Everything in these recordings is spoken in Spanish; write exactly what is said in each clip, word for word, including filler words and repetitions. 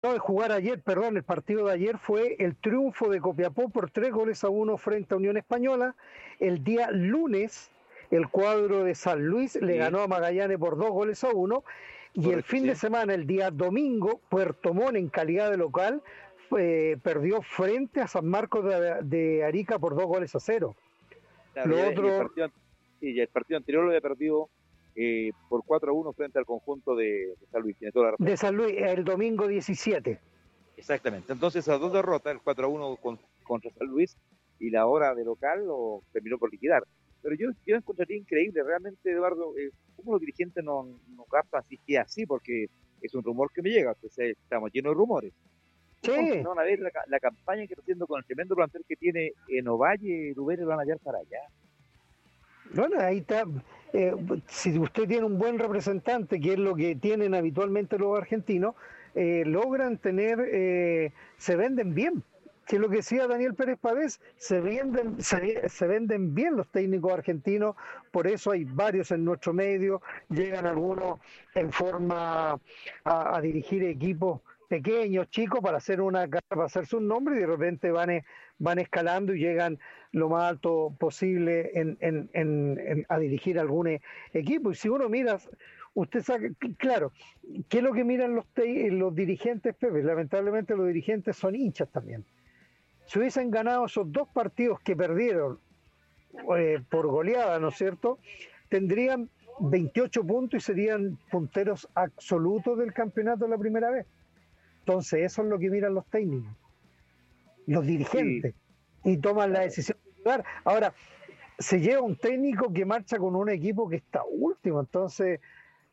de jugar ayer, perdón, el partido de ayer fue el triunfo de Copiapó por tres goles a uno frente a Unión Española. El día lunes, el cuadro de San Luis le Sí, ganó a Magallanes por dos goles a uno. Y el correcto, fin de sí. semana, el día domingo, Puerto Montt en calidad de local eh, perdió frente a San Marcos de, de Arica por dos goles a cero. Claro, Lo ya, y el otro, partido, sí, ya el partido anterior lo había perdido eh, por cuatro a uno frente al conjunto de, de San Luis, tiene toda la razón. de San Luis, el domingo diecisiete. Exactamente. Entonces, esas dos derrotas, el cuatro a uno con, contra San Luis y la hora de local, lo terminó por liquidar. Pero yo, yo encontraría increíble, realmente, Eduardo, eh, cómo los dirigentes no, no captan así que así, porque es un rumor que me llega, pues, eh, estamos llenos de rumores. ¿Cómo Sí, no van a ver la, la campaña que está haciendo con el tremendo plantel que tiene en Ovalle, Rubén, lo van a hallar para allá? bueno, ahí está. Eh, si usted tiene un buen representante, que es lo que tienen habitualmente los argentinos, eh, logran tener, eh, se venden bien. Si es lo que decía Daniel Pérez Pavés, se venden, se, se venden bien los técnicos argentinos, por eso hay varios en nuestro medio, llegan algunos en forma a, a dirigir equipos pequeños, chicos, para hacer una para hacerse un nombre y de repente van, e- van escalando y llegan lo más alto posible en, en, en, en, a dirigir algún e- equipo. Y si uno mira, usted sabe, claro, ¿qué es lo que miran los, te, los dirigentes, Pepe? Lamentablemente los dirigentes son hinchas también. Si hubiesen ganado esos dos partidos que perdieron eh, por goleada, ¿no es cierto? Tendrían veintiocho puntos y serían punteros absolutos del campeonato la primera vez. Entonces, eso es lo que miran los técnicos, los Sí, dirigentes, y toman la claro. decisión de jugar. Ahora, se lleva un técnico que marcha con un equipo que está último, entonces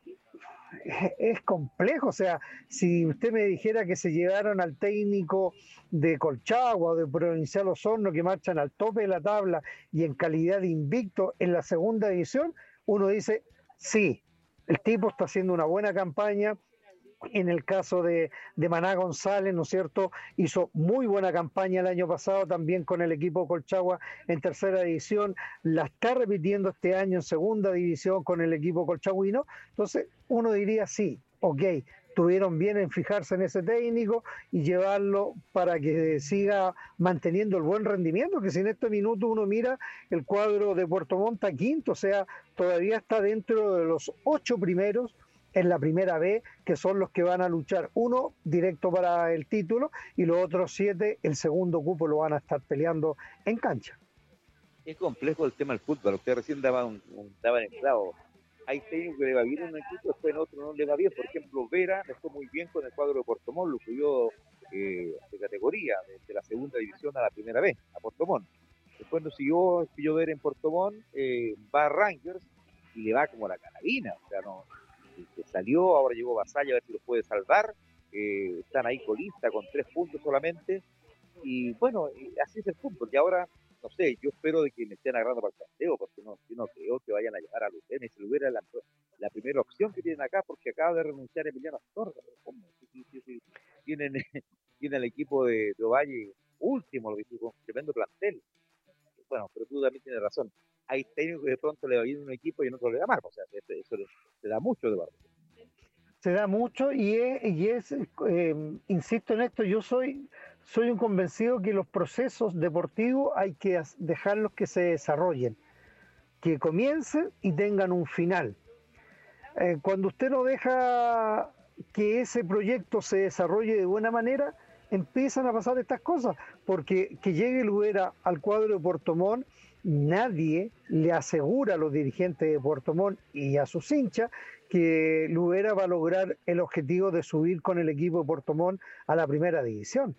es complejo. O sea, si usted me dijera que se llevaron al técnico de Colchagua o de Provincial Osorno que marchan al tope de la tabla y en calidad de invicto en la segunda división, uno dice, sí, el tipo está haciendo una buena campaña. En el caso de, de Maná González, ¿no es cierto? Hizo muy buena campaña el año pasado también con el equipo Colchagua en tercera división, la está repitiendo este año en segunda división con el equipo colchagüino. Entonces, uno diría sí, ok, tuvieron bien en fijarse en ese técnico y llevarlo para que siga manteniendo el buen rendimiento, que si en este minuto uno mira el cuadro de Puerto Montt quinto, o sea, todavía está dentro de los ocho primeros en la primera B, que son los que van a luchar, uno directo para el título y los otros siete, el segundo cupo lo van a estar peleando en cancha. Es complejo el tema del fútbol. Usted recién daba, un, un, daba en el clavo. Hay técnicos que le va bien en un equipo, después en otro no le va bien. Por ejemplo, Vera le fue muy bien con el cuadro de Puerto Montt, lo subió eh, de categoría, desde la segunda división a la primera vez, a Puerto Montt. Después nos siguió Pillo Vera en Puerto Montt, eh, va a Rangers y le va como la carabina. O sea, no, que salió, ahora llegó Vasalla a ver si los puede salvar. Eh, están ahí colista con tres puntos solamente. Y bueno, así es el fútbol. Y ahora, no sé, yo espero de que me estén agarrando para el sorteo, porque no, yo no creo que vayan a llegar a Lucena. Si Lucena es la, la primera opción que tienen acá, porque acaba de renunciar Emiliano Astorga. ¿Cómo? Sí, sí, sí, sí. Tienen, tienen el equipo de, de Ovalle último, lo que con tremendo plantel. Bueno, pero tú también tienes razón. Hay técnicos que de pronto le va bien un equipo y en otro le da mal. O sea, eso le, le da mucho de valor. Se da mucho y es, y es eh, insisto en esto, yo soy, soy un convencido que los procesos deportivos hay que dejarlos que se desarrollen, que comiencen y tengan un final. Eh, cuando usted no deja que ese proyecto se desarrolle de buena manera, empiezan a pasar estas cosas, porque que llegue Luera al cuadro de Puerto Montt, nadie le asegura a los dirigentes de Puerto Montt y a sus hinchas que Luera va a lograr el objetivo de subir con el equipo de Puerto Montt a la primera división.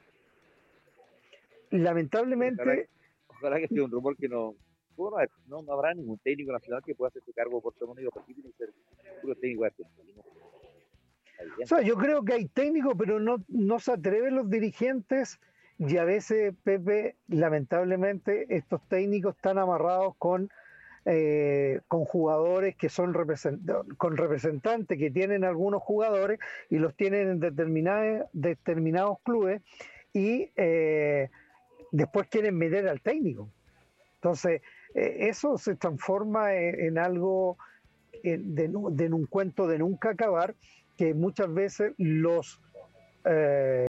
Ojalá, Lamentablemente, ojalá que sea un rumor que no, bueno, no, no habrá ningún técnico nacional que pueda hacerse cargo por todo mundo, porque tiene que ser puro técnico argentino. o sea, yo creo que hay técnicos, pero no, no se atreven los dirigentes y a veces, Pepe, lamentablemente, estos técnicos están amarrados con, eh, con jugadores que son represent con representantes que tienen algunos jugadores y los tienen en determinados, determinados clubes y eh, después quieren meter al técnico. Entonces, eh, eso se transforma en, en algo eh, de, de, en un cuento de nunca acabar, que muchas veces los eh,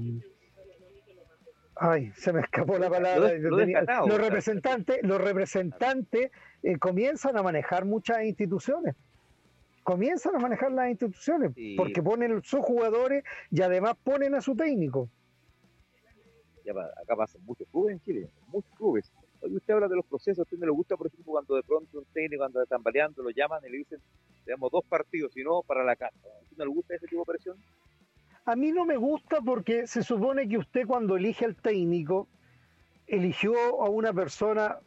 ay, se me escapó la palabra. Lo, lo Tenía, descartado, los claro. representantes, los representantes eh, comienzan a manejar muchas instituciones. Comienzan a manejar las instituciones Sí. porque ponen sus jugadores y además ponen a su técnico. Ya va, acá pasan muchos clubes en Chile, muchos clubes. Hoy usted habla de los procesos, a usted no le gusta, por ejemplo, cuando de pronto un técnico anda tambaleando, lo llaman y le dicen, tenemos dos partidos, si no, para la casa. ¿A usted no le gusta ese tipo de presión? A mí no me gusta porque se supone que usted cuando elige al técnico, eligió a una persona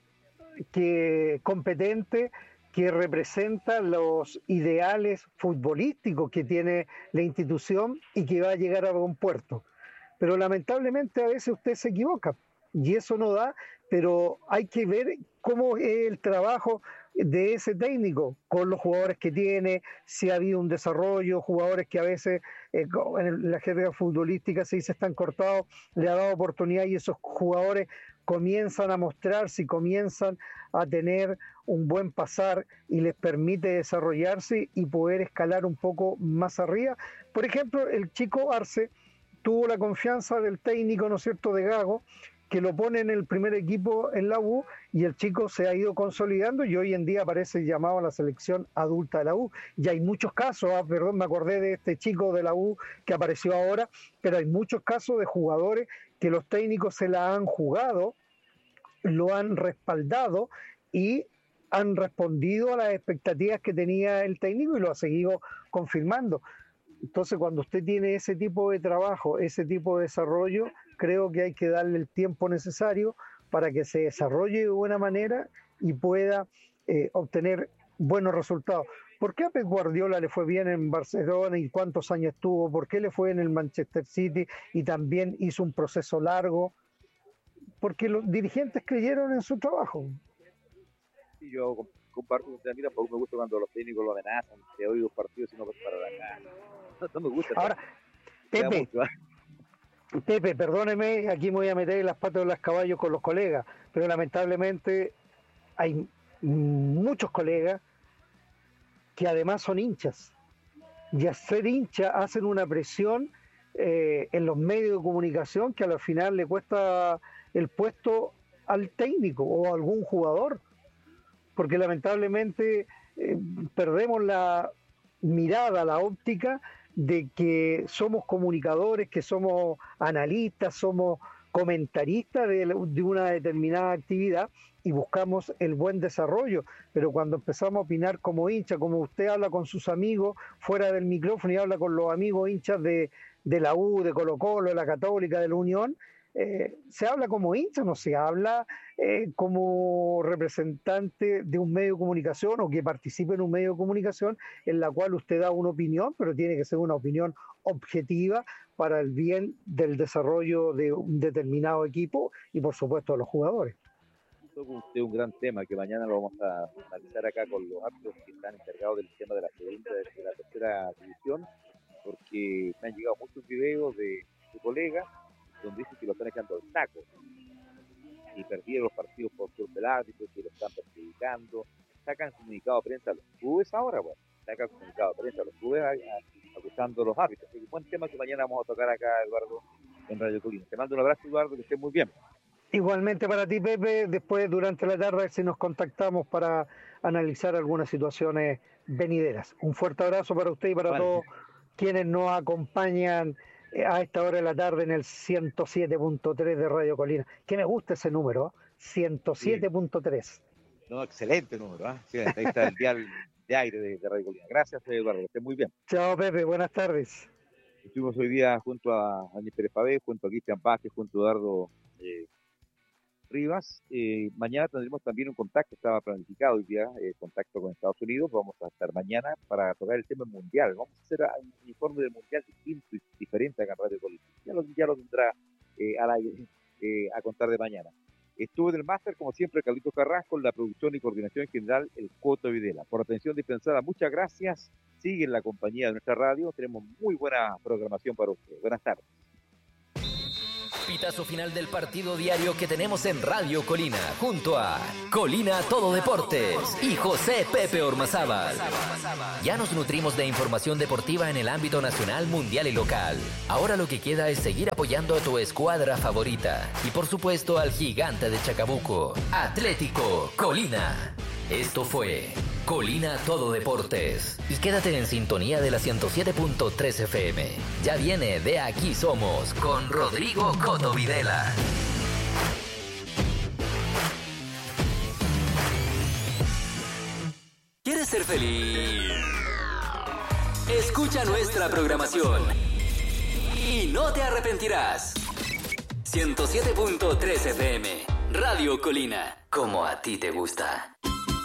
que competente, que representa los ideales futbolísticos que tiene la institución y que va a llegar a buen puerto. Pero lamentablemente a veces usted se equivoca y eso no da, pero hay que ver cómo es el trabajo de ese técnico con los jugadores que tiene, si ha habido un desarrollo, jugadores que a veces eh, en la jerga futbolística se dice están cortados, le ha dado oportunidad y esos jugadores comienzan a mostrarse y comienzan a tener un buen pasar y les permite desarrollarse y poder escalar un poco más arriba. Por ejemplo, el chico Arce tuvo la confianza del técnico, ¿no es cierto?, de Gago, que lo pone en el primer equipo en la U y el chico se ha ido consolidando y hoy en día aparece llamado a la selección adulta de la U. Y hay muchos casos, ah, perdón, me acordé de este chico de la U que apareció ahora, pero hay muchos casos de jugadores que los técnicos se la han jugado, lo han respaldado y han respondido a las expectativas que tenía el técnico y lo ha seguido confirmando. Entonces, cuando usted tiene ese tipo de trabajo, ese tipo de desarrollo, creo que hay que darle el tiempo necesario para que se desarrolle de buena manera y pueda eh, obtener buenos resultados. ¿Por qué a Pep Guardiola le fue bien en Barcelona y cuántos años estuvo? ¿Por qué le fue en el Manchester City y también hizo un proceso largo? Porque los dirigentes creyeron en su trabajo. Sí, yo comparto con usted, mira, porque me gusta cuando los técnicos lo amenazan, que hoy dos partidos y no para la casa. No, no me gusta. Ahora, Pepe, Pepe, perdóneme, aquí me voy a meter en las patas de los caballos con los colegas, pero lamentablemente hay muchos colegas que además son hinchas. Y al ser hincha hacen una presión eh, en los medios de comunicación que al final le cuesta el puesto al técnico o a algún jugador. Porque lamentablemente eh, perdemos la mirada, la óptica de que somos comunicadores, que somos analistas, somos comentaristas de, de una determinada actividad y buscamos el buen desarrollo, pero cuando empezamos a opinar como hincha, como usted habla con sus amigos fuera del micrófono y habla con los amigos hinchas de, de la U, de Colo Colo, de la Católica, de la Unión, eh, se habla como hincha, no se habla eh, como representante de un medio de comunicación o que participe en un medio de comunicación en la cual usted da una opinión, pero tiene que ser una opinión objetiva para el bien del desarrollo de un determinado equipo y por supuesto de los jugadores. Toca usted un gran tema que mañana lo vamos a analizar acá con los árbitros que están encargados del tema de la segunda de la tercera división, porque me han llegado muchos videos de su colega donde dicen que lo están echando al saco y perdieron los partidos por culpa del árbitro, que lo están perjudicando. Sacan comunicado de prensa a los clubes ahora, bueno, sacan comunicado de prensa a los clubes a, a, acusando a los árbitros. Es un buen tema que mañana vamos a tocar acá, Eduardo, en Radio Colina. Te mando un abrazo, Eduardo, que estés muy bien. Igualmente para ti, Pepe, después durante la tarde si nos contactamos para analizar algunas situaciones venideras. Un fuerte abrazo para usted y para vale. todos quienes nos acompañan a esta hora de la tarde en el ciento siete punto tres de Radio Colina. Que me gusta ese número, ciento siete punto tres. Sí. No, excelente número, ¿eh? Sí, ahí está el dial de aire de, de Radio Colina. Gracias, Eduardo, que esté muy bien. Chao, Pepe, buenas tardes. Estuvimos hoy día junto a Ángel Pérez Pabé, junto a Cristian Vázquez, junto a Eduardo eh, Rivas. Eh, mañana tendremos también un contacto, estaba planificado hoy día, eh, contacto con Estados Unidos. Vamos a estar mañana para tocar el tema mundial. Vamos a hacer un informe del mundial distinto y diferente acá en Radio Colina. Ya lo, ya lo tendrá eh, al aire eh, a contar de mañana. Estuve en el máster, como siempre, Carlitos Carrasco, en la producción y coordinación general, el Coto Videla. Por atención dispensada, muchas gracias. Sigue en la compañía de nuestra radio. Tenemos muy buena programación para ustedes. Buenas tardes. pitazo final del partido diario que tenemos en Radio Colina, junto a Colina Todo Deportes y José Pepe Ormazábal. Ya nos nutrimos de información deportiva en el ámbito nacional, mundial y local. Ahora lo que queda es seguir apoyando a tu escuadra favorita y por supuesto al gigante de Chacabuco, Atlético Colina. Esto fue Colina Todo Deportes. Y quédate en sintonía de la ciento siete punto tres F M. Ya viene De Aquí Somos con Rodrigo Coto Videla. ¿Quieres ser feliz? Escucha nuestra programación y no te arrepentirás. ciento siete punto tres F M, Radio Colina, como a ti te gusta.